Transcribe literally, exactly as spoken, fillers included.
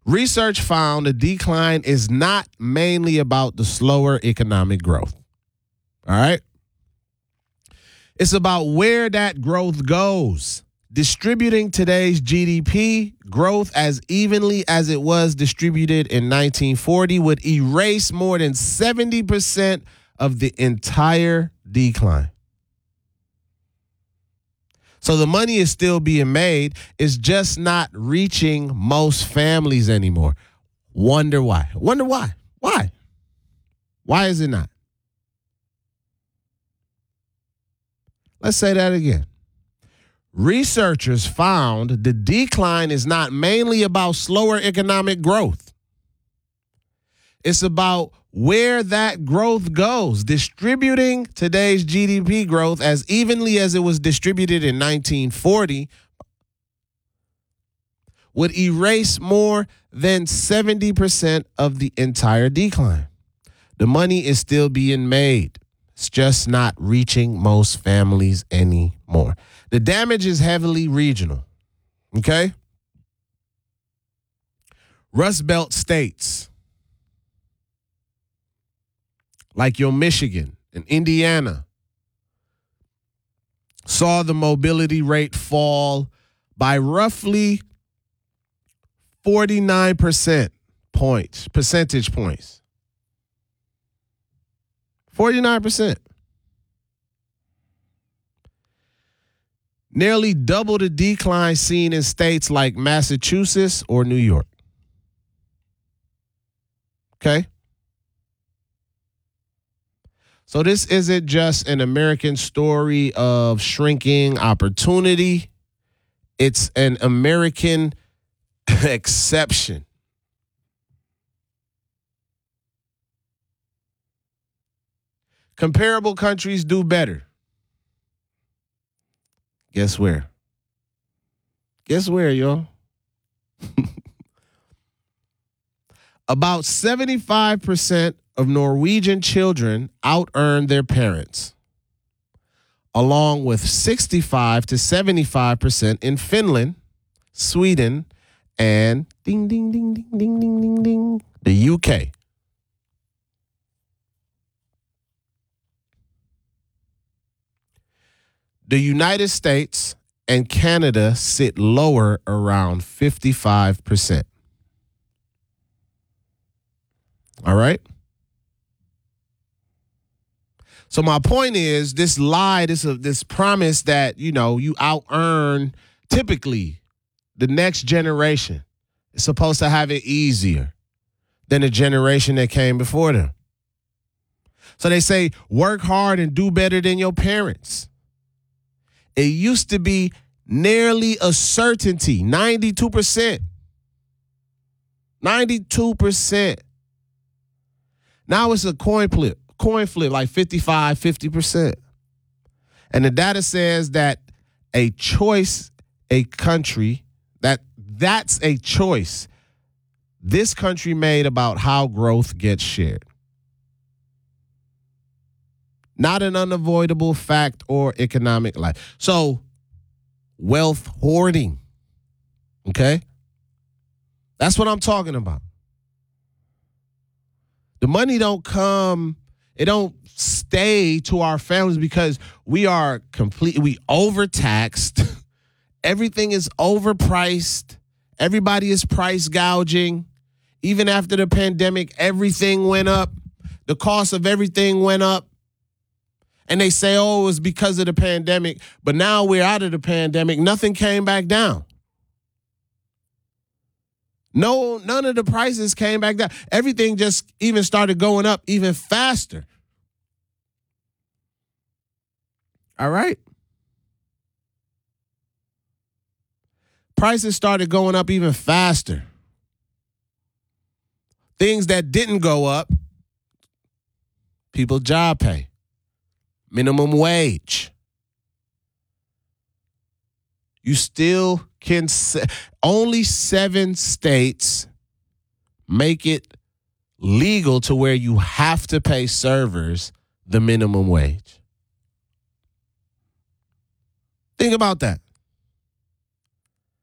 Research found the decline is not mainly about the slower economic growth. All right? It's about where that growth goes. Distributing today's G D P growth as evenly as it was distributed in nineteen forty would erase more than seventy percent of the entire decline. So the money is still being made. It's just not reaching most families anymore. Wonder why? Wonder why? Why? Why is it not? Let's say that again. Researchers found the decline is not mainly about slower economic growth. It's about where that growth goes. Distributing today's G D P growth as evenly as it was distributed in nineteen forty would erase more than seventy percent of the entire decline. The money is still being made. It's just not reaching most families anymore. The damage is heavily regional. Okay? Rust Belt states like your Michigan and Indiana saw the mobility rate fall by roughly forty-nine percent points, percentage points. forty-nine percent. Nearly double the decline seen in states like Massachusetts or New York. Okay? So this isn't just an American story of shrinking opportunity. It's an American exception. Comparable countries do better. Guess where? Guess where, y'all? About seventy-five percent of Norwegian children out-earn their parents, along with sixty-five to seventy-five percent in Finland, Sweden, and ding, ding, ding, ding, ding, ding, ding, ding, the U K. The United States and Canada sit lower around fifty-five percent. All right? So my point is this lie, this, uh, this promise that, you know, you out-earn typically the next generation is supposed to have it easier than the generation that came before them. So they say work hard and do better than your parents. It used to be nearly a certainty, ninety-two percent. ninety-two percent. Now it's a coin flip, coin flip like fifty-five, fifty percent. And the data says that a choice, a country, that that's a choice this country made about how growth gets shared. Not an unavoidable fact or economic life. So, wealth hoarding. Okay? That's what I'm talking about. The money don't come, it don't stay to our families because we are completely, we overtaxed. Everything is overpriced. Everybody is price gouging. Even after the pandemic, everything went up. The cost of everything went up. And they say, oh, it was because of the pandemic. But now we're out of the pandemic. Nothing came back down. No, none of the prices came back down. Everything just even started going up even faster. All right? Prices started going up even faster. Things that didn't go up, people job pay. Minimum wage. You still can, only seven states make it legal to where you have to pay servers the minimum wage. Think about that.